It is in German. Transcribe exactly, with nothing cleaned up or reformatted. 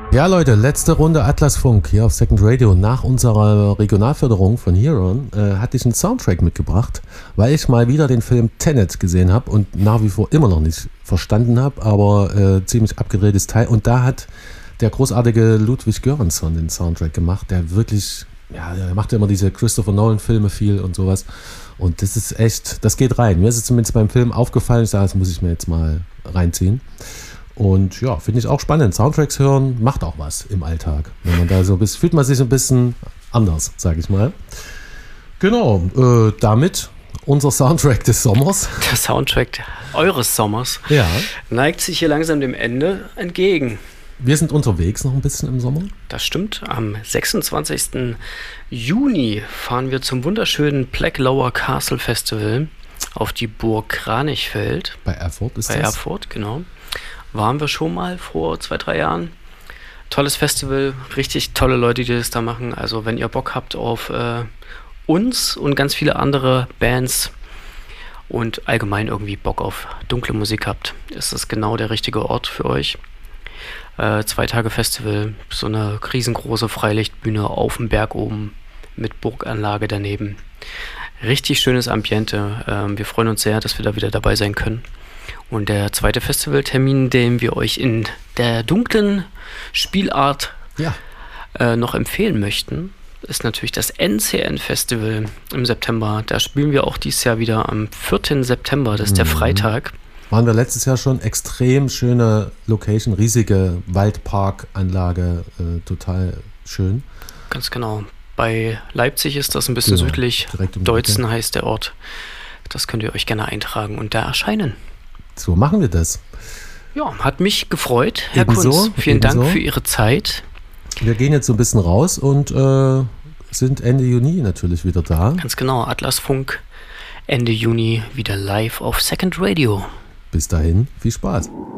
Ja, Leute, letzte Runde Atlasfunk hier auf Second Radio. Nach unserer Regionalförderung von Heron äh, hatte ich einen Soundtrack mitgebracht, weil ich mal wieder den Film Tenet gesehen habe und nach wie vor immer noch nicht verstanden habe, aber äh, ziemlich abgedrehtes Teil. Und da hat der großartige Ludwig Göransson den Soundtrack gemacht, der wirklich, ja, der macht ja immer diese Christopher Nolan-Filme viel und sowas. Und das ist echt, das geht rein. Mir ist es zumindest beim Film aufgefallen, ich sage, das muss ich mir jetzt mal reinziehen. Und ja, finde ich auch spannend. Soundtracks hören macht auch was im Alltag. Wenn man da so bist, fühlt man sich ein bisschen anders, sage ich mal. Genau, äh, damit unser Soundtrack des Sommers. Der Soundtrack eures Sommers Ja. neigt sich hier langsam dem Ende entgegen. Wir sind unterwegs noch ein bisschen im Sommer. Das stimmt. Am sechsundzwanzigsten Juni fahren wir zum wunderschönen Black Lower Castle Festival auf die Burg Kranichfeld. Bei Erfurt ist Bei das? Bei Erfurt, genau. Waren wir schon mal vor zwei, drei Jahren. Tolles Festival, richtig tolle Leute, die das da machen. Also wenn ihr Bock habt auf äh, uns und ganz viele andere Bands und allgemein irgendwie Bock auf dunkle Musik habt, ist das genau der richtige Ort für euch. Äh, zwei Tage Festival, so eine riesengroße Freilichtbühne auf dem Berg oben mit Burganlage daneben. Richtig schönes Ambiente. Ähm, wir freuen uns sehr, dass wir da wieder dabei sein können. Und der zweite Festivaltermin, den wir euch in der dunklen Spielart ja. äh, noch empfehlen möchten, ist natürlich das N C N-Festival im September. Da spielen wir auch dieses Jahr wieder am vierten September, das ist der Freitag. Waren wir letztes Jahr schon, extrem schöne Location, riesige Waldparkanlage, äh, total schön. Ganz genau. Bei Leipzig ist das ein bisschen Ja, südlich, um Deutzen heißt der Ort. Das könnt ihr euch gerne eintragen und da erscheinen. So machen wir das. Ja, hat mich gefreut, Herr Ebenso, Kunz. Vielen ebenso. Dank für Ihre Zeit. Wir gehen jetzt so ein bisschen raus und äh, sind Ende Juni natürlich wieder da. Ganz genau, Atlasfunk Ende Juni wieder live auf Second Radio. Bis dahin, viel Spaß.